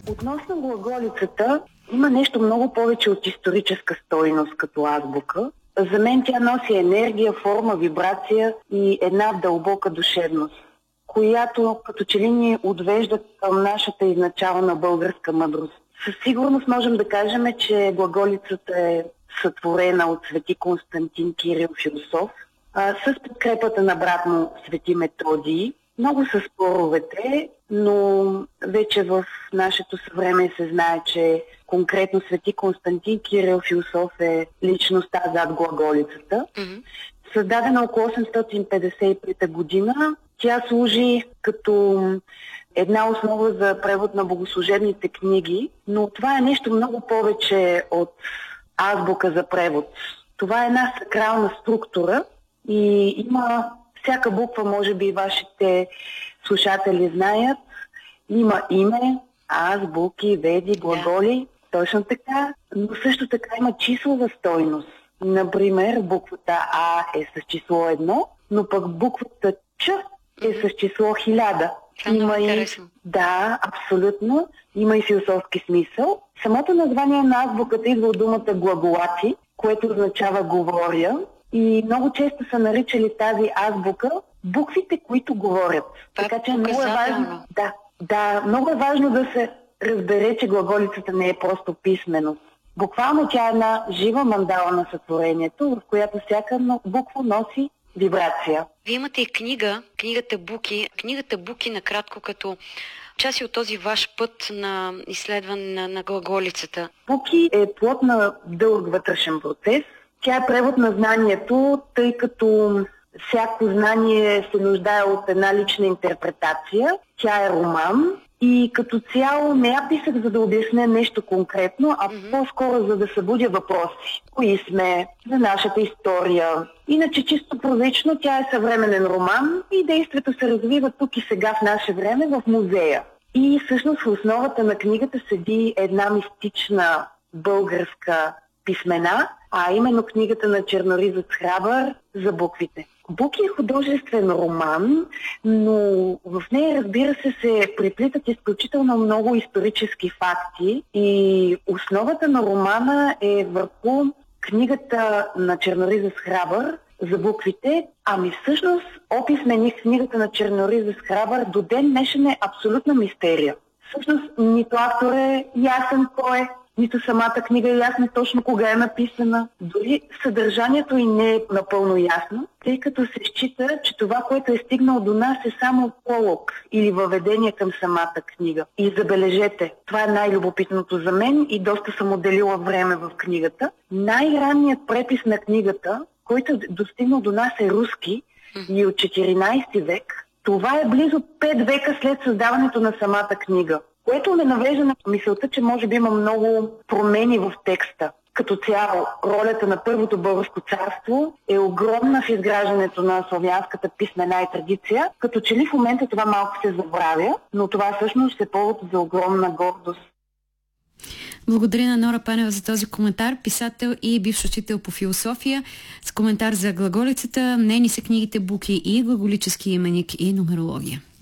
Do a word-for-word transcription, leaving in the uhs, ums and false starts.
Относно глаголицата, има нещо много повече от историческа стойност като азбука. За мен тя носи енергия, форма, вибрация и една дълбока душевност, която като че ли ни отвежда към нашата изначална българска мъдрост. Със сигурност можем да кажем, че глаголицата е сътворена от свети Константин Кирил Философ, а, с подкрепата на брат му свети Методий. Много са споровете, но вече в нашето съвремие се знае, че конкретно свети Константин Кирил Философ е личността зад глаголицата. Mm-hmm. Създадена около осемстотин петдесет и пета година, тя служи като една основа за превод на богослужебните книги, но това е нещо много повече от азбука за превод. Това е една сакрална структура и има всяка буква, може би вашите слушатели знаят, има име, азбуки, веди, глаголи, точно така, но също така има числова стойност. Например, буквата А е с число едно, но пък буквата Ч е с число хиляда. Има и... Да, абсолютно. Има и философски смисъл. Самото название на азбуката идва от думата глаголати, което означава говоря. И много често са наричали тази азбука буквите, които говорят. Това така че много е важно. Да, да, много е важно да се разбере, че глаголицата не е просто писменост. Буквално тя е една жива мандала на сътворението, в която всяка буква носи вибрация. Вие имате и книга, книгата Буки. Книгата Буки, накратко, като част от този ваш път на изследване на, на глаголицата. Буки е плод на дълъг вътрешен процес. Тя е превод на знанието, тъй като всяко знание се нуждае от една лична интерпретация. Тя е роман и като цяло не я писах, за да обясня нещо конкретно, а mm-hmm. по-скоро за да събудя въпроси. Кои сме, за нашата история. Иначе чисто прозично тя е съвременен роман и действието се развива тук и сега в наше време в музея. И всъщност в основата на книгата седи една мистична българска писмена, а именно книгата на Черноризец Храбър за буквите. Буки е художествен роман, но в нея, разбира се, се приплитат изключително много исторически факти и основата на романа е върху книгата на Черноризец Храбър за буквите. Ами всъщност описмених книгата на Черноризец Храбър до ден днешен е абсолютна мистерия. Всъщност нито автор е ясен кой е, нито самата книга е ясна точно кога е написана. Дори съдържанието и не е напълно ясно, тъй като се счита, че това, което е стигнало до нас, е само пролог или въведение към самата книга. И забележете, това е най-любопитното за мен и доста съм отделила време в книгата. Най-ранният препис на книгата, който е достигнал до нас, е руски и от четиринайсети век. Това е близо пет века след създаването на самата книга, което ме навежда на мисълта, че може би има много промени в текста. Като цяло, ролята на Първото българско царство е огромна в изграждането на славянската писмена и традиция, като че ли в момента това малко се забравя, но това всъщност е повод за огромна гордост. Благодаря на Нора Панева за този коментар, писател и бивш учител по философия, с коментар за глаголицата. Нейни са книгите Буки и глаголически именик и нумерология.